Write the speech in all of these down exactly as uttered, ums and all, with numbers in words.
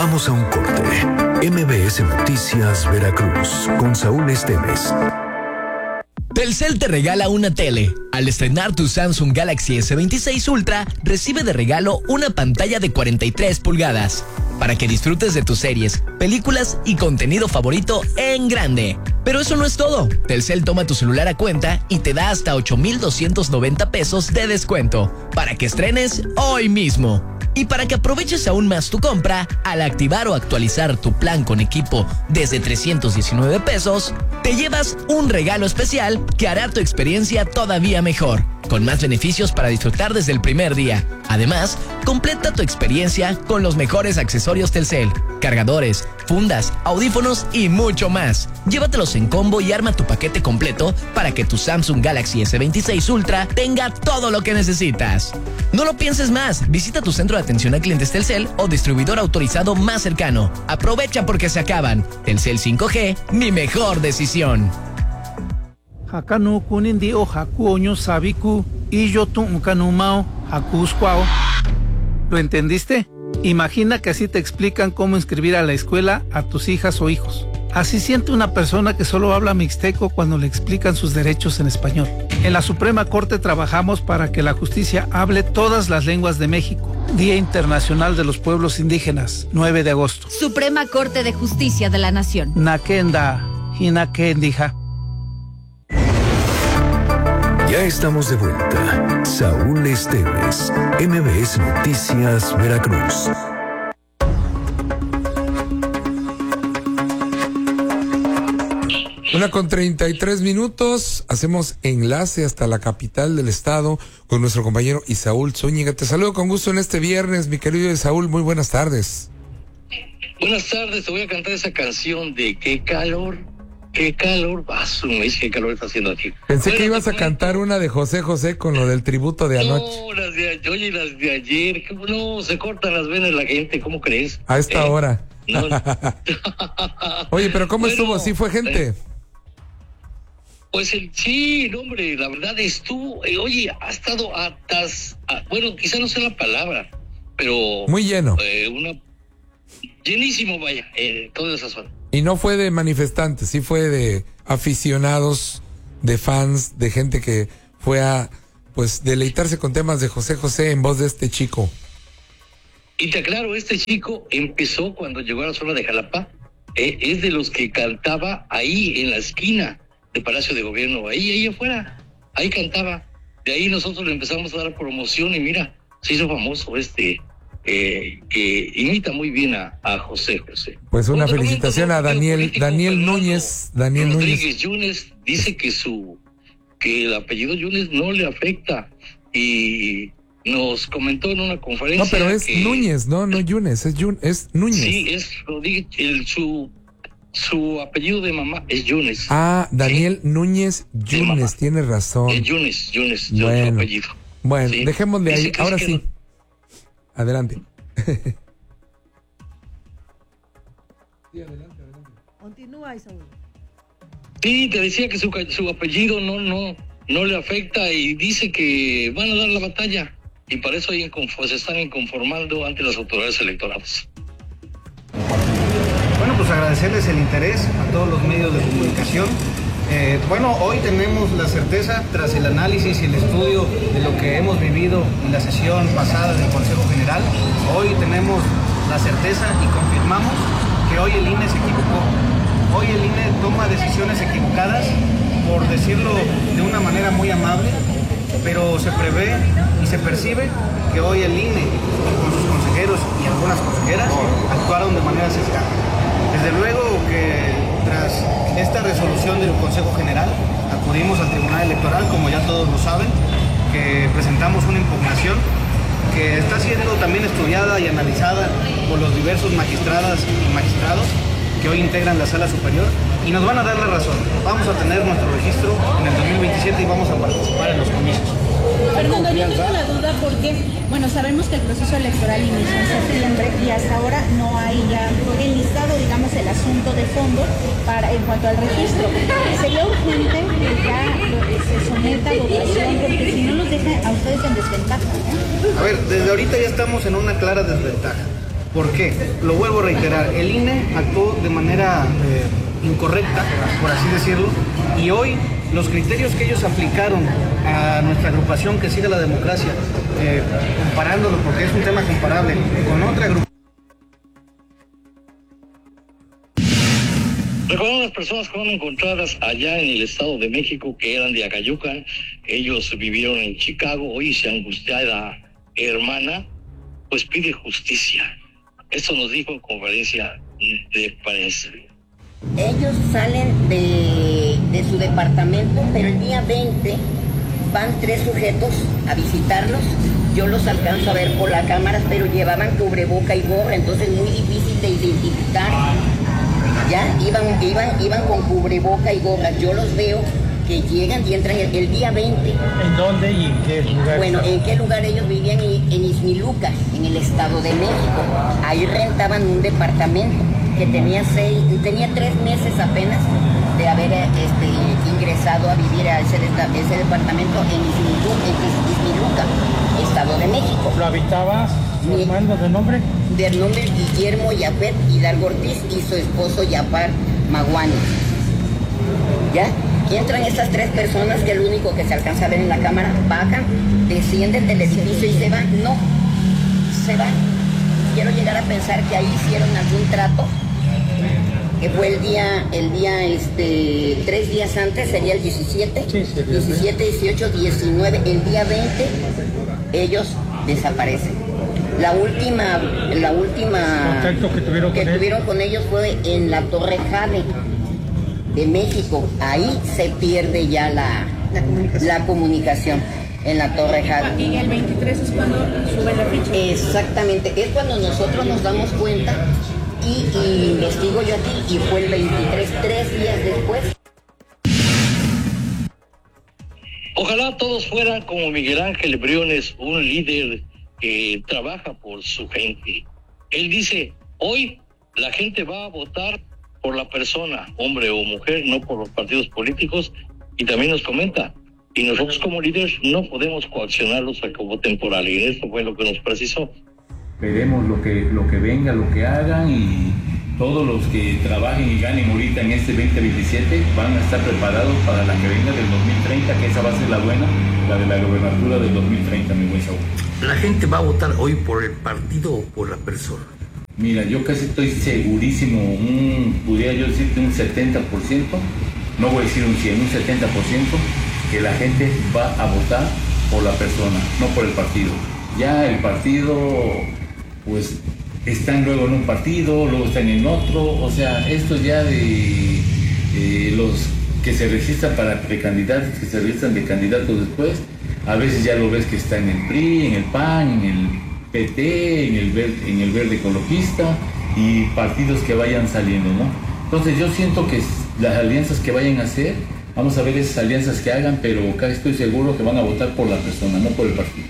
Vamos a un corte. M B S Noticias Veracruz con Saúl Esteves. Telcel te regala una tele. Al estrenar tu Samsung Galaxy ese veintiséis Ultra, recibe de regalo una pantalla de cuarenta y tres pulgadas para que disfrutes de tus series, películas y contenido favorito en grande. Pero eso no es todo. Telcel toma tu celular a cuenta y te da hasta ocho mil doscientos noventa pesos de descuento para que estrenes hoy mismo. Y para que aproveches aún más tu compra, al activar o actualizar tu plan con equipo desde trescientos diecinueve pesos, te llevas un regalo especial que hará tu experiencia todavía mejor, con más beneficios para disfrutar desde el primer día. Además, completa tu experiencia con los mejores accesorios Telcel, cargadores, fundas, audífonos y mucho más. Llévatelos en combo y arma tu paquete completo para que tu Samsung Galaxy ese veintiséis Ultra tenga todo lo que necesitas. No lo pienses más, visita tu centro de atención a clientes Telcel o distribuidor autorizado más cercano. Aprovecha porque se acaban. Telcel cinco G, mi mejor decisión. Hakanu kunindi o haku oño sabiku y yo tu ukanumao hakuskwao. ¿Lo entendiste? Imagina que así te explican cómo inscribir a la escuela a tus hijas o hijos. Así siente una persona que solo habla mixteco cuando le explican sus derechos en español. En la Suprema Corte trabajamos para que la justicia hable todas las lenguas de México. Día Internacional de los Pueblos Indígenas, nueve de agosto. Suprema Corte de Justicia de la Nación. Nakenda, hinakendija. Ya estamos de vuelta. Saúl Esteves, M B S Noticias Veracruz. Una con treinta y tres minutos, hacemos enlace hasta la capital del estado con nuestro compañero Isaúl Zúñiga. Te saludo con gusto en este viernes, mi querido Isaúl, muy buenas tardes. Buenas tardes, te voy a cantar esa canción de Qué calor, qué calor, vaso, me dice qué calor está haciendo aquí. Pensé bueno, que ibas a cantar una de José José con lo del tributo de no, anoche. No, las de oye, las de ayer, no, se cortan las venas la gente, ¿cómo crees? A esta ¿Eh? hora. No. Oye, pero ¿cómo bueno, estuvo? ¿Sí fue gente? Eh, Pues el, sí, no, hombre, la verdad estuvo, eh, oye, ha estado atas, a, bueno, quizá no sea la palabra, pero... Muy lleno. Eh, una, llenísimo, vaya, eh, toda esa zona. Y no fue de manifestantes, sí fue de aficionados, de fans, de gente que fue a, pues, deleitarse con temas de José José en voz de este chico. Y te aclaro, este chico empezó cuando llegó a la zona de Jalapa, eh, es de los que cantaba ahí en la esquina de Palacio de Gobierno, ahí, ahí afuera, ahí cantaba. De ahí nosotros le empezamos a dar promoción y mira, se hizo famoso este, eh, que imita muy bien a, a José José. Pues una Otro felicitación a Daniel, político, Daniel Fernando Núñez, Daniel Rodríguez Núñez. Yunes dice que su, que el apellido Yunes no le afecta y nos comentó en una conferencia. No, pero es que, Núñez, no, no Yunes, es, Yun, es Núñez. Sí, es Rodríguez, el, su Su apellido de mamá es Yunes. Ah, Daniel ¿sí? Núñez Yunes, tienes razón. Es Yunes, Yunes, bueno, su apellido. Bueno, ¿sí? dejémosle ahí, ahora sí. No... Adelante. Sí, adelante, adelante. Continúa, Isaúl. Sí, te decía que su, su apellido no, no, no le afecta y dice que van a dar la batalla. Y para eso hay inconf- se están inconformando ante las autoridades electorales. Bueno, pues agradecerles el interés a todos los medios de comunicación. Eh, bueno, hoy tenemos la certeza, tras el análisis y el estudio de lo que hemos vivido en la sesión pasada del Consejo General, hoy tenemos la certeza y confirmamos que hoy el I N E se equivocó. Hoy el I N E toma decisiones equivocadas, por decirlo de una manera muy amable, pero se prevé y se percibe que hoy el I N E, con sus consejeros y algunas consejeras, actuaron de manera sesgada. Desde luego que tras esta resolución del Consejo General acudimos al Tribunal Electoral, como ya todos lo saben, que presentamos una impugnación que está siendo también estudiada y analizada por los diversos magistradas y magistrados que hoy integran la Sala Superior y nos van a dar la razón. Vamos a tener nuestro registro en el dos mil veintisiete y vamos a participar en los comicios. Fernando, yo tengo la duda porque, bueno, sabemos que el proceso electoral inició en septiembre y hasta ahora no hay ya enlistado, digamos, el asunto de fondo para, en cuanto al registro. Sería urgente que ya se someta a votación porque si no los deja a ustedes en desventaja, ¿no? A ver, desde ahorita ya estamos en una clara desventaja. ¿Por qué? Lo vuelvo a reiterar, el I N E actuó de manera eh, incorrecta, por así decirlo, y hoy los criterios que ellos aplicaron a nuestra agrupación que sigue la democracia, eh, comparándolo, porque es un tema comparable con otra agrupación. Recuerdan las personas que fueron encontradas allá en el Estado de México, que eran de Acayucan. Ellos vivieron en Chicago. Hoy se angustiada hermana, pues pide justicia. Esto nos dijo en conferencia de prensa. Ellos salen de, de su departamento, pero el día veinte van tres sujetos a visitarlos. Yo los alcanzo a ver por la cámara, pero llevaban cubreboca y gorra, entonces muy difícil de identificar. Ya, iban, iban, iban con cubreboca y gorra. Yo los veo que llegan y entran el, el día veinte. ¿En dónde y en qué lugar? Bueno, ¿en qué lugar ellos vivían? En, en Izmiluca, en el Estado de México. Ahí rentaban un departamento que tenía seis, tenía tres meses apenas de haber este, ingresado a vivir a ese, ese departamento en Izmiluca, en Izmiluca, Estado de México. ¿Lo habitaba su hermano de nombre? De nombre Guillermo Yapet Hidalgo Ortiz y su esposo Yapar Maguani. ¿Ya? Y entran estas tres personas, que es lo único que se alcanza a ver en la cámara, bajan, descienden del edificio y se van. No, se van. Quiero llegar a pensar que ahí hicieron algún trato, que fue el día, el día, este, tres días antes, sería el diecisiete, sí, sí, diecisiete, dieciocho, diecinueve, el día veinte, ellos desaparecen. La última, la última contacto que tuvieron, que con, tuvieron con ellos fue en la Torre Jade de México. Ahí se pierde ya la, la comunicación. La comunicación. En la Torre Jade. Y el veintitrés es cuando sube la ficha. Exactamente, es cuando nosotros nos damos cuenta y, y investigo yo aquí, y fue el veintitrés, tres días después. Ojalá todos fueran como Miguel Ángel Briones, un líder que trabaja por su gente. Él dice, hoy la gente va a votar por la persona, hombre o mujer, no por los partidos políticos, y también nos comenta, y nosotros como líderes no podemos coaccionarlos a que voten por alguien. Esto fue lo que nos precisó. Veremos lo que, lo que venga, lo que hagan, y todos los que trabajen y ganen ahorita en este veinte veintisiete van a estar preparados para la que venga del dos mil treinta, que esa va a ser la buena, la de la gobernatura del dos mil treinta, mi buen Saúl. ¿La gente va a votar hoy por el partido o por la persona? Mira, yo casi estoy segurísimo, un, pudiera yo decirte un setenta por ciento, no voy a decir un cien, un setenta por ciento, que la gente va a votar por la persona, no por el partido. Ya el partido, pues, están luego en un partido, luego están en otro, o sea, esto ya de eh, los que se registran para precandidatos, que se registran de candidatos después, a veces ya lo ves que está en el P R I, en el P A N, en el P T, en el verde, en el verde ecologista, y partidos que vayan saliendo, ¿no? Entonces yo siento que las alianzas que vayan a hacer, vamos a ver esas alianzas que hagan, pero acá estoy seguro que van a votar por la persona, no por el partido.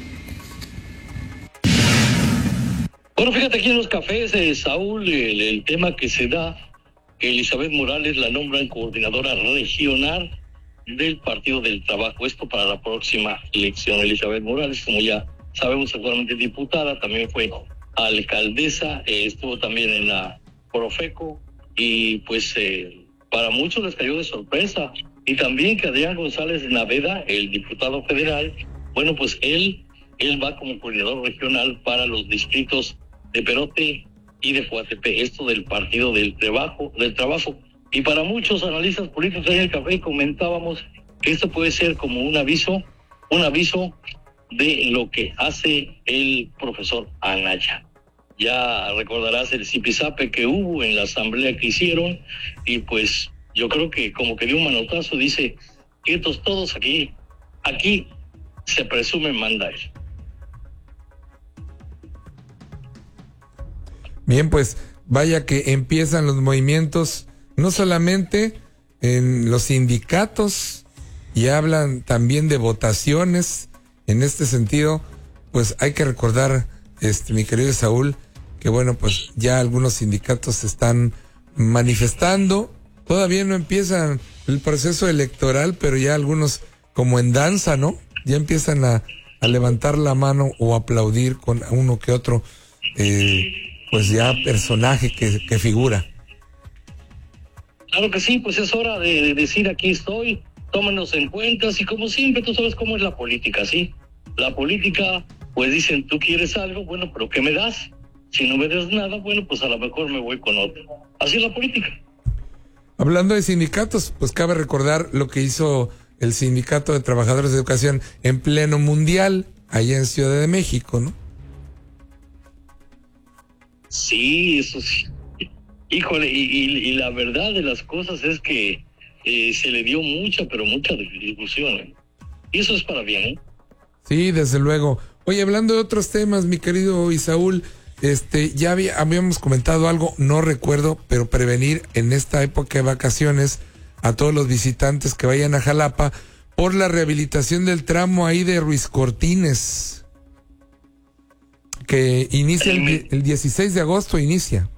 Bueno, fíjate aquí en los cafés, eh, Saúl, el, el tema que se da, que Elizabeth Morales la nombran coordinadora regional del Partido del Trabajo. Esto para la próxima elección. Elizabeth Morales, como ya sabemos, actualmente diputada, también fue alcaldesa, eh, estuvo también en la Profeco, y pues eh, para muchos les cayó de sorpresa. Y también que Adrián González Naveda, el diputado federal, bueno, pues él, él va como coordinador regional para los distritos de Perote y de Fuatepe, esto del Partido del Trabajo, del Trabajo. Y para muchos analistas políticos en el café comentábamos que esto puede ser como un aviso, un aviso de lo que hace el profesor Anaya. Ya recordarás el zipizape que hubo en la asamblea que hicieron, y pues yo creo que como que dio un manotazo, dice, quietos todos aquí, aquí se presume manda él. Bien, pues vaya que empiezan los movimientos, no solamente en los sindicatos, y hablan también de votaciones. En este sentido, pues hay que recordar, este, mi querido Saúl, que bueno, pues ya algunos sindicatos se están manifestando. Todavía no empieza el proceso electoral, pero ya algunos, como en danza, ¿no? Ya empiezan a, a levantar la mano o aplaudir con uno que otro eh, pues ya personaje que, que figura. Claro que sí, pues es hora de, de decir aquí estoy, tómenos en cuenta, y como siempre, tú sabes cómo es la política, ¿sí? La política, pues dicen, tú quieres algo, bueno, pero ¿qué me das? Si no me das nada, bueno, pues a lo mejor me voy con otro. Así es la política. Hablando de sindicatos, pues cabe recordar lo que hizo el Sindicato de Trabajadores de Educación en pleno mundial, allá en Ciudad de México, ¿no? Sí, eso sí. Híjole, y, y, y la verdad de las cosas es que eh, se le dio mucha, pero mucha discusión, ¿eh? Y eso es para bien, ¿eh? Sí, desde luego. Oye, hablando de otros temas, mi querido Isaúl, este, ya había, habíamos comentado algo, no recuerdo, pero prevenir en esta época de vacaciones a todos los visitantes que vayan a Jalapa por la rehabilitación del tramo ahí de Ruiz Cortines, que inicia el, el dieciséis de agosto, inicia.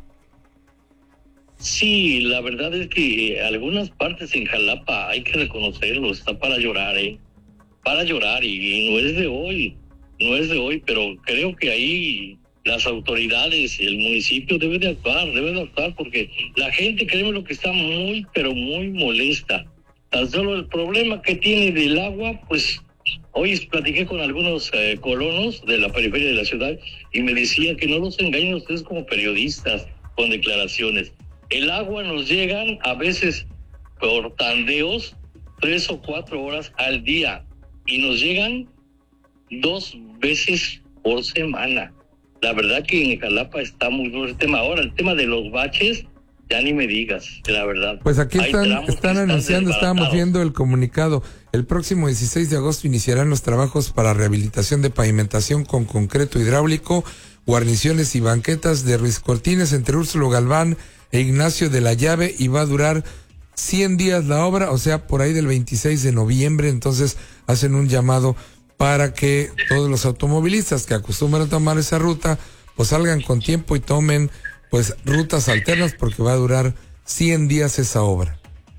Sí, la verdad es que algunas partes en Jalapa, hay que reconocerlo, está para llorar, ¿eh? Para llorar, y, y no es de hoy, no es de hoy, pero creo que ahí las autoridades y el municipio deben de actuar, deben de actuar, porque la gente, créeme lo que está muy, pero muy molesta. Tan solo el problema que tiene del agua, pues hoy platiqué con algunos eh, colonos de la periferia de la ciudad y me decían que no los engañen ustedes como periodistas con declaraciones. El agua nos llegan a veces por tandeos tres o cuatro horas al día y nos llegan dos veces por semana. La verdad que en Jalapa está muy duro el tema. Ahora, el tema de los baches, ya ni me digas, la verdad. Pues aquí están, están, están anunciando, estábamos viendo el comunicado. El próximo dieciséis de agosto iniciarán los trabajos para rehabilitación de pavimentación con concreto hidráulico, guarniciones y banquetas de Ruiz Cortines entre Úrsulo Galván e Ignacio de la Llave, y va a durar cien días la obra, o sea, por ahí del veintiséis de noviembre. Entonces hacen un llamado para que todos los automovilistas que acostumbran a tomar esa ruta, pues salgan con tiempo y tomen pues rutas alternas, porque va a durar cien días esa obra.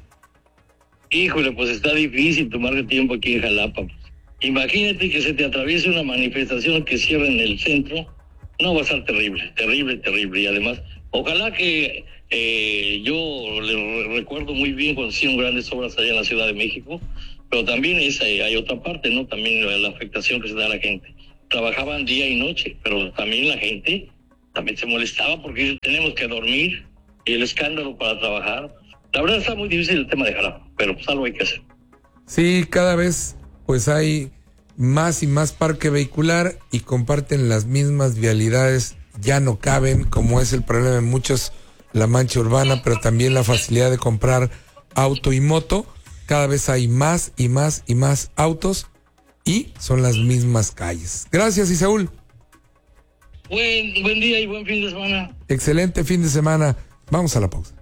Híjole, pues está difícil tomar el tiempo aquí en Jalapa. Imagínate que se te atraviese una manifestación que cierre en el centro, no va a ser terrible, terrible, terrible. Y además, ojalá que eh, yo le recuerdo muy bien cuando hicieron grandes obras allá en la Ciudad de México, pero también es, hay otra parte, ¿no? También la afectación que se da a la gente. Trabajaban día y noche, pero también la gente también se molestaba porque tenemos que dormir y el escándalo para trabajar. La verdad está muy difícil el tema de Jalapa, pero pues algo hay que hacer. Sí, cada vez pues hay más y más parque vehicular y comparten las mismas vialidades, ya no caben, como es el problema en muchos, la mancha urbana, pero también la facilidad de comprar auto y moto. Cada vez hay más y más y más autos y son las mismas calles. Gracias, Isaúl. Buen, buen día y buen fin de semana. Excelente fin de semana. Vamos a la pausa.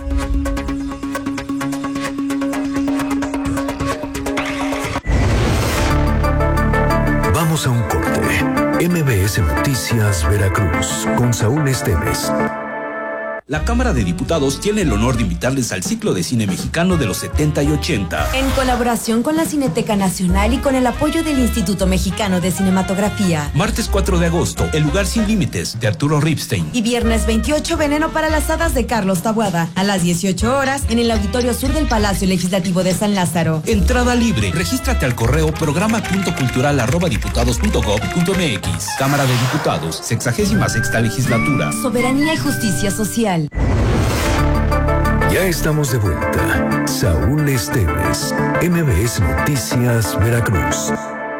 Vamos a un corte. M B S Noticias Veracruz con Saúl Esteves. La Cámara de Diputados tiene el honor de invitarles al ciclo de cine mexicano de los setenta y ochenta. En colaboración con la Cineteca Nacional y con el apoyo del Instituto Mexicano de Cinematografía. Martes cuatro de agosto, El lugar sin límites, de Arturo Ripstein. Y viernes veintiocho, Veneno para las hadas, de Carlos Taboada. A las dieciocho horas, en el Auditorio Sur del Palacio Legislativo de San Lázaro. Entrada libre. Regístrate al correo programa punto cultural arroba diputados punto gob punto mx. Cámara de Diputados, sexagésima sexta legislatura. Soberanía y justicia social. Ya estamos de vuelta. Saúl Esteves, M B S Noticias Veracruz.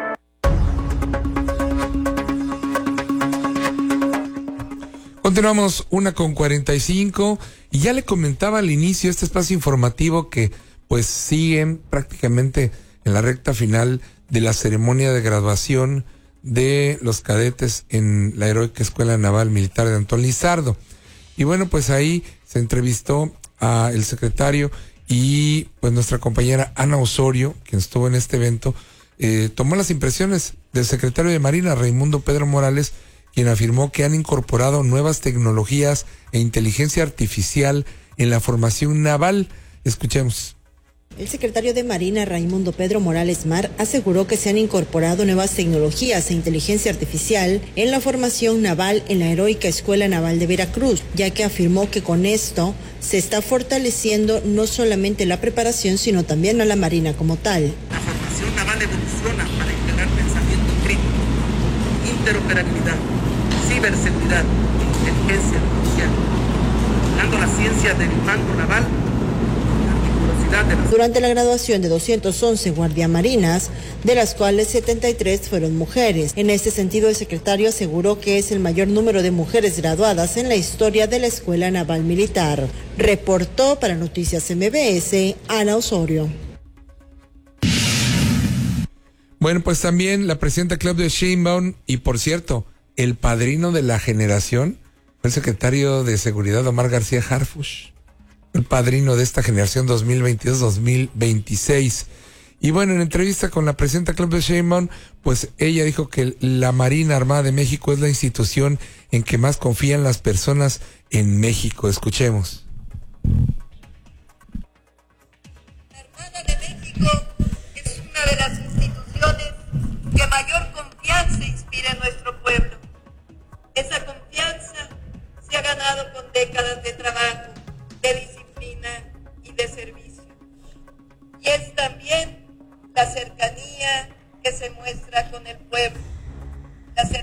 Continuamos una con cuarenta y cinco y ya le comentaba al inicio este espacio informativo que pues siguen prácticamente en la recta final de la ceremonia de graduación de los cadetes en la Heroica Escuela Naval Militar de Antón Lizardo. Y bueno, pues ahí se entrevistó a el secretario y pues nuestra compañera Ana Osorio, quien estuvo en este evento, eh, tomó las impresiones del secretario de Marina, Raimundo Pedro Morales, quien afirmó que han incorporado nuevas tecnologías e inteligencia artificial en la formación naval. Escuchemos. El secretario de Marina, Raimundo Pedro Morales Mar, aseguró que se han incorporado nuevas tecnologías e inteligencia artificial en la formación naval en la heroica Escuela Naval de Veracruz, ya que afirmó que con esto se está fortaleciendo no solamente la preparación, sino también a la Marina como tal. La formación naval evoluciona para integrar pensamiento crítico, interoperabilidad, ciberseguridad, inteligencia artificial, dando la ciencia del mando naval. Durante la graduación de doscientas once guardiamarinas, de las cuales setenta y tres fueron mujeres. En este sentido, el secretario aseguró que es el mayor número de mujeres graduadas en la historia de la Escuela Naval Militar. Reportó para Noticias M B S, Ana Osorio. Bueno, pues también la presidenta Claudia Sheinbaum, y por cierto, el padrino de la generación fue el secretario de Seguridad Omar García Harfuch. El padrino de esta generación dos mil veintidós dos mil veintiséis. Y bueno, en entrevista con la presidenta Claudia Sheinbaum, pues ella dijo que la Marina Armada de México es la institución en que más confían las personas en México. Escuchemos. La Armada de México es una de las instituciones que mayor confianza inspira en nuestro pueblo. Esa confianza se ha ganado con décadas de trabajo, de disciplina y de servicio. Y es también la cercanía que se muestra con el pueblo. La cer-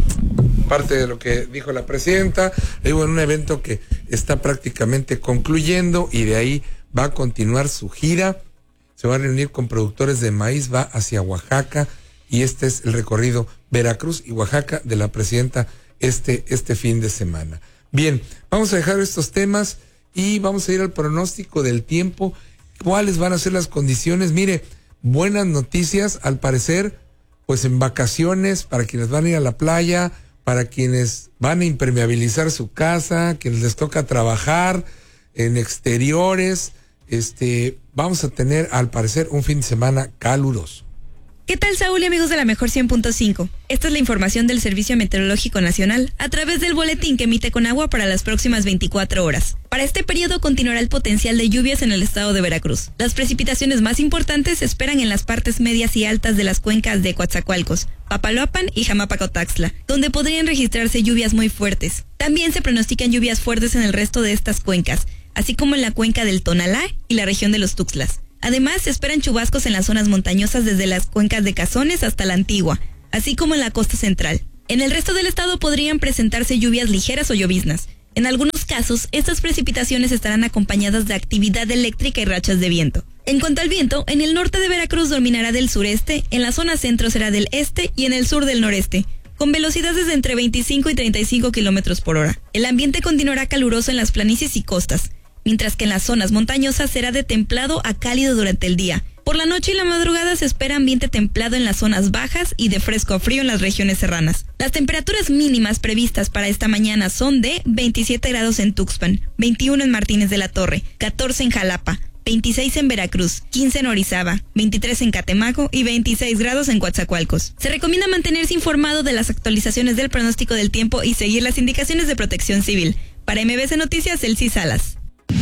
Parte de lo que dijo la presidenta, digo, en un evento que está prácticamente concluyendo y de ahí va a continuar su gira. Se va a reunir con productores de maíz, va hacia Oaxaca y este es el recorrido Veracruz y Oaxaca de la presidenta este, este fin de semana. Bien, vamos a dejar estos temas y vamos a ir al pronóstico del tiempo. ¿Cuáles van a ser las condiciones? Mire, buenas noticias, al parecer, pues en vacaciones, para quienes van a ir a la playa, para quienes van a impermeabilizar su casa, quienes les toca trabajar en exteriores, este, vamos a tener, al parecer, un fin de semana caluroso. ¿Qué tal, Saúl y amigos de la Mejor cien punto cinco? Esta es la información del Servicio Meteorológico Nacional a través del boletín que emite Conagua para las próximas veinticuatro horas. Para este periodo continuará el potencial de lluvias en el estado de Veracruz. Las precipitaciones más importantes se esperan en las partes medias y altas de las cuencas de Coatzacoalcos, Papaloapan y Jamapacotaxtla, donde podrían registrarse lluvias muy fuertes. También se pronostican lluvias fuertes en el resto de estas cuencas, así como en la cuenca del Tonalá y la región de los Tuxtlas. Además, se esperan chubascos en las zonas montañosas desde las cuencas de Cazones hasta la Antigua, así como en la costa central. En el resto del estado podrían presentarse lluvias ligeras o lloviznas. En algunos casos, estas precipitaciones estarán acompañadas de actividad eléctrica y rachas de viento. En cuanto al viento, en el norte de Veracruz dominará del sureste, en la zona centro será del este y en el sur del noreste, con velocidades de entre veinticinco y treinta y cinco kilómetros por hora. El ambiente continuará caluroso en las planicies y costas, mientras que en las zonas montañosas será de templado a cálido durante el día. Por la noche y la madrugada se espera ambiente templado en las zonas bajas y de fresco a frío en las regiones serranas. Las temperaturas mínimas previstas para esta mañana son de veintisiete grados en Tuxpan, veintiuno en Martínez de la Torre, catorce en Jalapa, veintiséis en Veracruz, quince en Orizaba, veintitrés en Catemaco y veintiséis grados en Coatzacoalcos. Se recomienda mantenerse informado de las actualizaciones del pronóstico del tiempo y seguir las indicaciones de Protección Civil. Para M B C Noticias, Elsie Salas.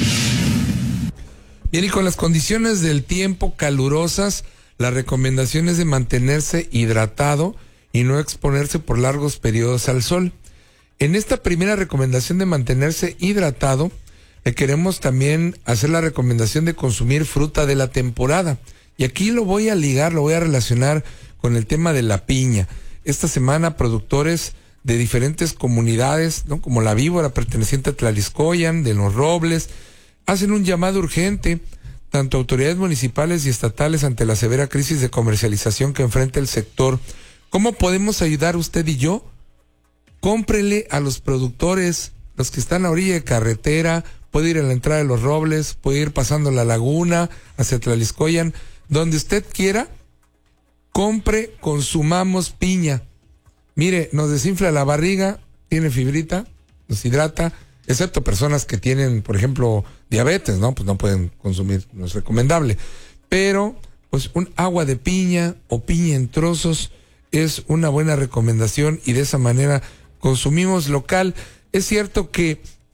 Bien, y con las condiciones del tiempo calurosas, la recomendación es de mantenerse hidratado y no exponerse por largos periodos al sol. En esta primera recomendación de mantenerse hidratado, le queremos también hacer la recomendación de consumir fruta de la temporada. Y aquí lo voy a ligar, lo voy a relacionar con el tema de la piña. Esta semana productores de diferentes comunidades, ¿no?, como La Víbora, perteneciente a Tlaliscoyan, de Los Robles, hacen un llamado urgente, tanto autoridades municipales y estatales, ante la severa crisis de comercialización que enfrenta el sector. ¿Cómo podemos ayudar usted y yo? Cómprele a los productores, los que están a orilla de carretera, puede ir a la entrada de Los Robles, puede ir pasando la laguna hacia Tlaliscoyan, donde usted quiera, compre, consumamos piña. Mire, nos desinfla la barriga, tiene fibrita, nos hidrata, excepto personas que tienen, por ejemplo, diabetes, ¿no? Pues no pueden consumir, no es recomendable. Pero, pues un agua de piña o piña en trozos es una buena recomendación y de esa manera consumimos local. Es cierto que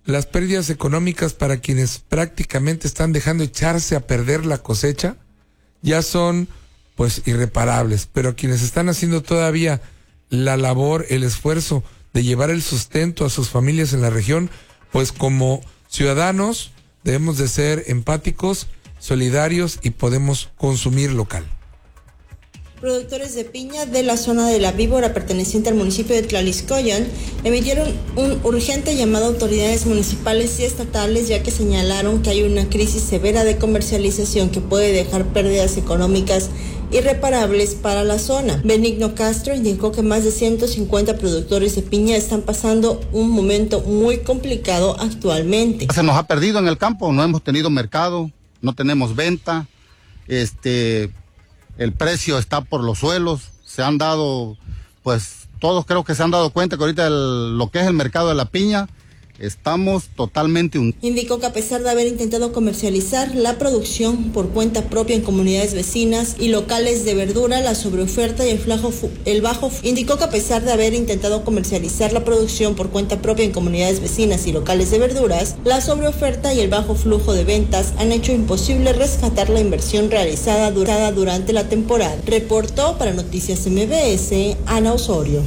las pérdidas económicas para quienes prácticamente están dejando echarse a perder la cosecha ya son pues irreparables, pero quienes están haciendo todavía la labor, el esfuerzo de llevar el sustento a sus familias en la región, pues como ciudadanos debemos de ser empáticos, solidarios y podemos consumir local. Productores de piña de la zona de La Víbora, perteneciente al municipio de Tlaliscoyan, emitieron un urgente llamado a autoridades municipales y estatales, ya que señalaron que hay una crisis severa de comercialización que puede dejar pérdidas económicas irreparables para la zona. Benigno Castro indicó que más de ciento cincuenta productores de piña están pasando un momento muy complicado actualmente. Se nos ha perdido en el campo, no hemos tenido mercado, no tenemos venta, este... el precio está por los suelos, se han dado, pues todos creo que se han dado cuenta que ahorita el, lo que es el mercado de la piña, estamos totalmente hundidos. Indicó que a pesar de haber intentado comercializar la producción por cuenta propia en comunidades vecinas y locales de verdura, la sobreoferta y el, flajo, el bajo... Indicó que a pesar de haber intentado comercializar la producción por cuenta propia en comunidades vecinas y locales de verduras, la sobreoferta y el bajo flujo de ventas han hecho imposible rescatar la inversión realizada durada durante la temporada. Reportó para Noticias M B S, Ana Osorio.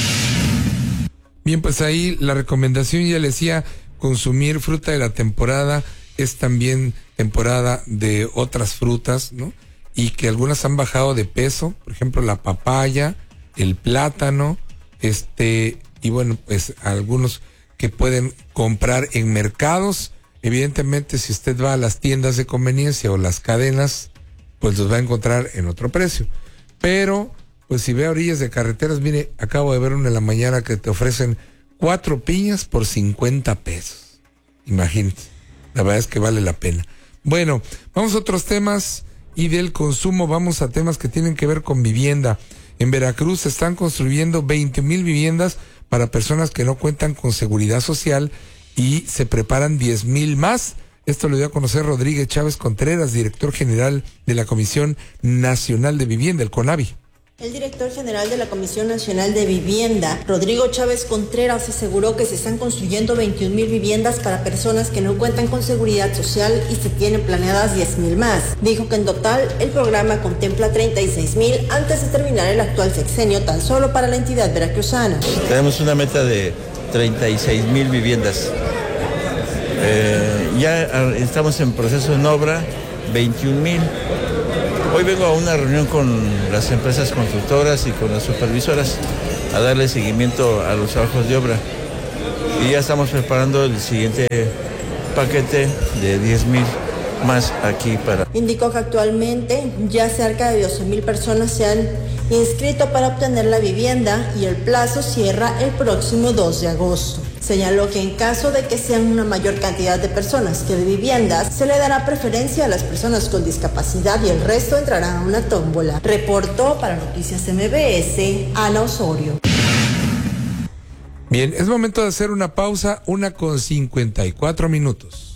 Bien, pues ahí la recomendación, ya le decía, consumir fruta de la temporada, es también temporada de otras frutas, ¿no? Y que algunas han bajado de peso, por ejemplo la papaya, el plátano, este, y bueno, pues algunos que pueden comprar en mercados. Evidentemente, si usted va a las tiendas de conveniencia o las cadenas, pues los va a encontrar en otro precio. Pero pues si ve a orillas de carreteras, mire, acabo de ver una en la mañana que te ofrecen cuatro piñas por cincuenta pesos. Imagínate, la verdad es que vale la pena. Bueno, vamos a otros temas y del consumo, vamos a temas que tienen que ver con vivienda. En Veracruz se están construyendo veinte mil viviendas para personas que no cuentan con seguridad social y se preparan diez mil más. Esto lo dio a conocer Rodríguez Chávez Contreras, director general de la Comisión Nacional de Vivienda, el CONAVI. El director general de la Comisión Nacional de Vivienda, Rodrigo Chávez Contreras, aseguró que se están construyendo veintiún mil viviendas para personas que no cuentan con seguridad social y se tienen planeadas diez mil más. Dijo que en total el programa contempla treinta y seis mil antes de terminar el actual sexenio tan solo para la entidad veracruzana. Tenemos una meta de treinta y seis mil viviendas. Eh, ya estamos en proceso en obra, veintiún mil. Hoy vengo a una reunión con las empresas constructoras y con las supervisoras a darle seguimiento a los trabajos de obra. Y ya estamos preparando el siguiente paquete de diez mil más aquí para... Indicó que actualmente ya cerca de doce mil personas se han inscrito para obtener la vivienda y el plazo cierra el próximo dos de agosto. Señaló que en caso de que sean una mayor cantidad de personas que de viviendas, se le dará preferencia a las personas con discapacidad y el resto entrarán a una tómbola. Reportó para Noticias M B S, Ana Osorio. Bien, es momento de hacer una pausa, una con cincuenta y cuatro minutos.